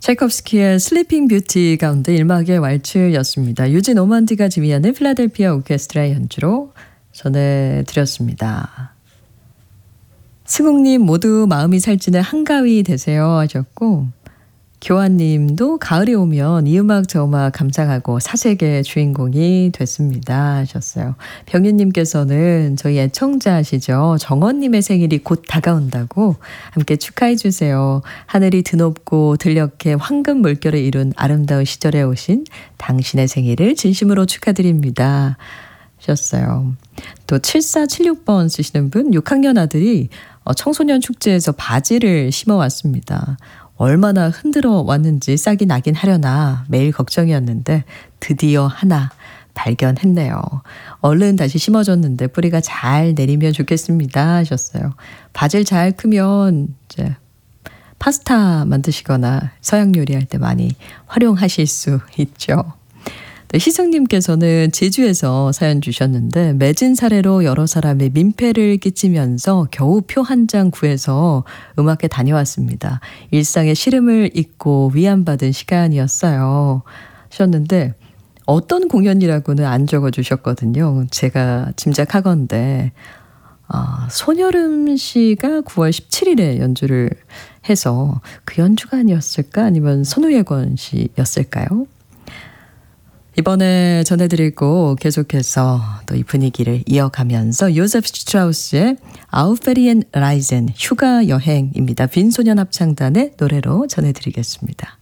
차이콥스키의 슬리핑 뷰티 가운데 1막의 왈츠였습니다. 유진 오만디가 지휘하는 필라델피아 오케스트라의 연주로 전해드렸습니다. 승욱님 모두 마음이 살찌는 한가위 되세요 하셨고, 교환님도 가을이 오면 이 음악 저 음악 감상하고 사색의 주인공이 됐습니다 하셨어요. 병윤님께서는 저희 애청자시죠. 정원님의 생일이 곧 다가온다고 함께 축하해 주세요. 하늘이 드높고 들녘에 황금 물결을 이룬 아름다운 시절에 오신 당신의 생일을 진심으로 축하드립니다 하셨어요. 또 7476번 쓰시는 분, 6학년 아들이 청소년 축제에서 바지를 심어왔습니다. 얼마나 흔들어 왔는지 싹이 나긴 하려나 매일 걱정이었는데 드디어 하나 발견했네요. 얼른 다시 심어줬는데 뿌리가 잘 내리면 좋겠습니다 하셨어요. 바질 잘 크면 이제 파스타 만드시거나 서양 요리할 때 많이 활용하실 수 있죠. 희승님께서는 제주에서 사연 주셨는데, 맺은 사례로 여러 사람의 민폐를 끼치면서 겨우 표 한 장 구해서 음악회 다녀왔습니다. 일상의 시름을 잊고 위안받은 시간이었어요 하셨는데, 어떤 공연이라고는 안 적어주셨거든요. 제가 짐작하건대 손여름 씨가 9월 17일에 연주를 해서 그 연주가 아니었을까, 아니면 손우예권 씨였을까요? 이번에 전해드릴 곡 계속해서 또 이 분위기를 이어가면서 요세프 슈트라우스의 아우페리엔 라이젠 휴가 여행입니다. 빈소년 합창단의 노래로 전해드리겠습니다.